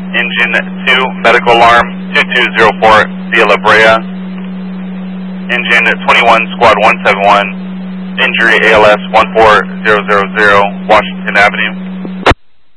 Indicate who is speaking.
Speaker 1: Engine 2, medical alarm 2204 via La Brea. Engine 21, squad 171, injury ALS 14000, Washington Avenue.